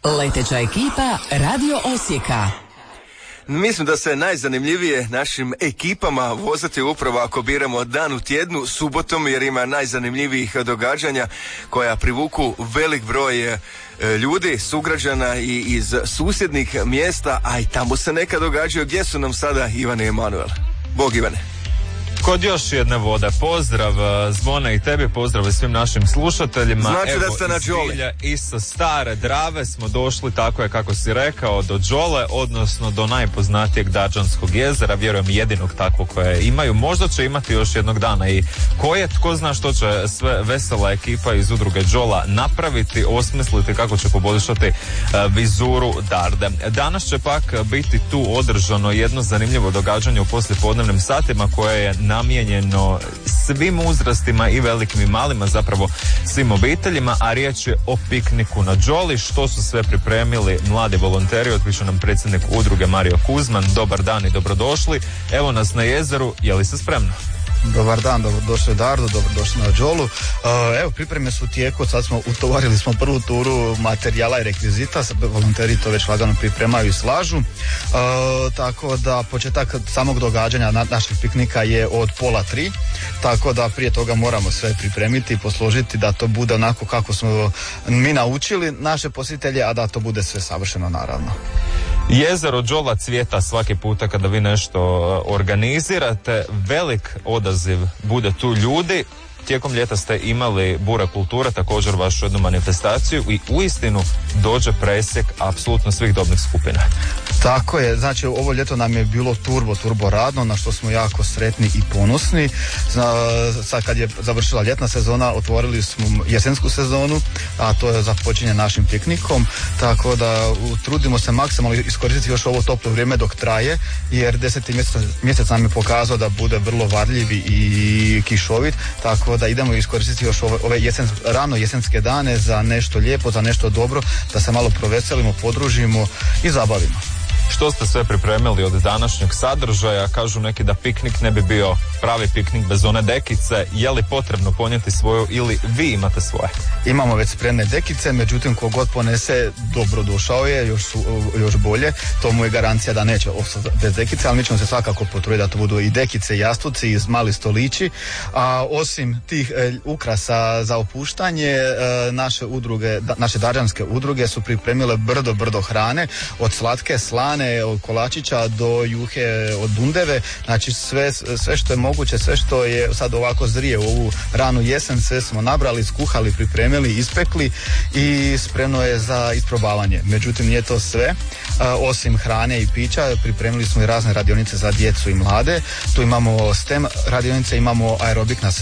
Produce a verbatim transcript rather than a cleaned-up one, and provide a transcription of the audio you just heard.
Leteća ekipa Radio Osijeka. Mislim da se najzanimljivije našim ekipama vozati upravo ako biramo dan u tjednu, subotom, jer ima najzanimljivijih događanja koja privuku velik broj ljudi, sugrađana i iz susjednih mjesta, a i tamo se neka događaju. Gdje su nam sada Ivan i Emanuel? Bog Ivane. Kod još jedne vode. Pozdrav Zvone i tebi, pozdrav i svim našim slušateljima. Znači Evo, da ste na Đoli. I sa Stare Drave smo došli, tako je kako si rekao, do Đole, odnosno do najpoznatijeg Dađanskog jezera, vjerujem jedinog takvog koje imaju. Možda će imati još jednog dana i koje, tko zna što će sve vesela ekipa iz udruge Đola napraviti, osmisliti kako će poboljšati uh, vizuru Darde. Danas će pak biti tu održano jedno zanimljivo događanje u poslijepodnevnim satima koje je namijenjeno svim uzrastima i velikim i malima, zapravo svim obiteljima, a riječ je o pikniku na Đoli. Što su sve pripremili mladi volonteri, otkriće nam predsjednik udruge Mario Kuzman. Dobar dan i dobrodošli. Evo nas na jezeru, je li se spremno? Dobar dan, dobrodošli u Dardu, dobrodošli na Đolu. Uh, evo, pripreme su u tijeku, sad smo utovarili smo prvu turu materijala i rekvizita, volonteri to već lagano pripremaju i slažu. Uh, tako da početak samog događanja na, našeg piknika je od pola tri, tako da prije toga moramo sve pripremiti i posložiti da to bude onako kako smo mi naučili naše posjetitelje, a da to bude sve savršeno naravno. Jezero Đola cvijeta svaki puta kada vi nešto organizirate, velik odaziv bude tu ljudi. Tijekom ljeta ste imali Bura kulture, također vašu jednu manifestaciju i uistinu dođe presjek apsolutno svih dobnih skupina. Tako je, znači ovo ljeto nam je bilo turbo, turbo radno, na što smo jako sretni i ponosni. Sad kad je završila ljetna sezona, otvorili smo jesensku sezonu, a to je započinje našim piknikom, tako da trudimo se maksimalno iskoristiti još ovo toplo vrijeme dok traje, jer deseti mjesec, mjesec nam je pokazao da bude vrlo varljiv i kišovit, tako da idemo iskoristiti još ove, ove jesen, rano jesenske dane za nešto lijepo, za nešto dobro, da se malo proveselimo, podružimo i zabavimo. Što ste sve pripremili od današnjeg sadržaja? Kažu neki da piknik ne bi bio pravi piknik bez one dekice. Je li potrebno ponijeti svoju ili vi imate svoje? Imamo već spremne dekice, međutim kogod ponese dobro došao je, još, su, još bolje. To mu je garancija da neće ostati bez dekice, ali mi ćemo se svakako potruditi da to budu i dekice i jastuci i mali stolići. A osim tih e, ukrasa za opuštanje, e, naše udruge, da, naše dađanske udruge su pripremile brdo, brdo hrane, od slatke, slane, od kolačića do juhe od bundeve, znači sve, sve što je moguće, sve što je sad ovako zrije u ovu ranu jesen, sve smo nabrali, skuhali, pripremili, ispekli i spremno je za isprobavanje. Međutim, nije to sve, osim hrane i pića, pripremili smo i razne radionice za djecu i mlade. Tu imamo STEM radionice, imamo aerobik na